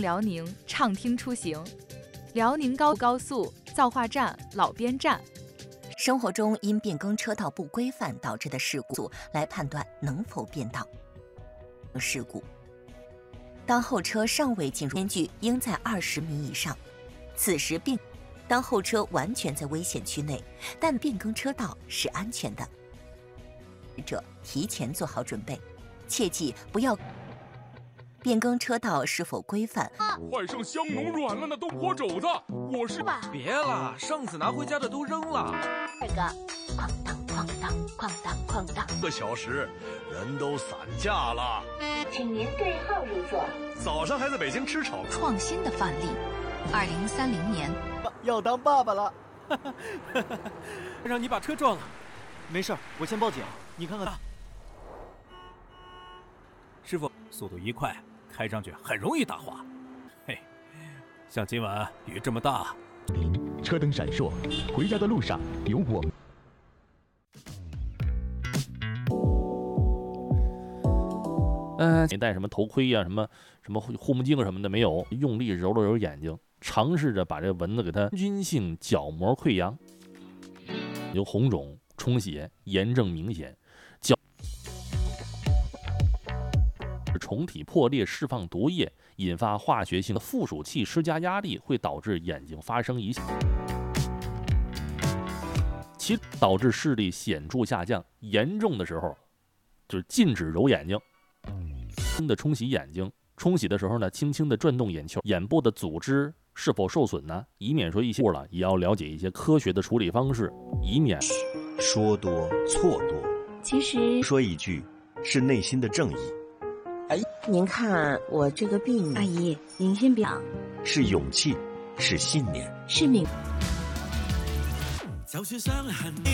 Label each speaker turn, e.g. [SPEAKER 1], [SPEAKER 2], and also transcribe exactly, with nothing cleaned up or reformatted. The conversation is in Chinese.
[SPEAKER 1] 辽宁畅听出行，辽宁高高速造化站、老边站。
[SPEAKER 2] 生活中因变更车道不规范导致的事故来判断能否变道。事故，当后车尚未进入间距应在二十米以上，此时变，当后车完全在危险区内，但变更车道是安全的，者提前做好准备，切记不要变更车道是否规范。
[SPEAKER 3] 快剩香浓软烂的东坡肘子，我是
[SPEAKER 4] 别了，上次拿回家的都扔了。
[SPEAKER 5] 二哥，哐当哐当哐当哐当，
[SPEAKER 6] 一个小时，人都散架了。
[SPEAKER 5] 请您对号入座。
[SPEAKER 6] 早上还在北京吃炒
[SPEAKER 7] 创新的范例。二零三零年，
[SPEAKER 8] 要当爸爸了，
[SPEAKER 4] 让你把车撞了。
[SPEAKER 8] 没事，我先报警。你看看，啊、
[SPEAKER 4] 师傅，速度一快，开上去很容易打滑。嘿，像今晚雨这么大，
[SPEAKER 9] 车灯闪烁，回家的路上有我。
[SPEAKER 10] 嗯，你戴什么头盔呀、啊，什么什么护目镜什么的没有，用力揉了揉眼睛，尝试着把这蚊子给它菌性角膜溃疡，有红肿、充血、炎症明显，角虫体破裂释放毒液，引发化学性的附属器施加压力，会导致眼睛发生一系其导致视力显著下降，严重的时候就是禁止揉眼睛。轻的冲洗眼睛，冲洗的时候呢，轻轻的转动眼球，眼部的组织是否受损呢？以免说一些过了，也要了解一些科学的处理方式，以免
[SPEAKER 11] 说多错多。
[SPEAKER 5] 其实
[SPEAKER 11] 说一句是内心的正义。
[SPEAKER 5] 哎，您看我这个病，阿姨，您先别，
[SPEAKER 11] 是勇气，是信念，
[SPEAKER 5] 是命。
[SPEAKER 4] 就算伤痕。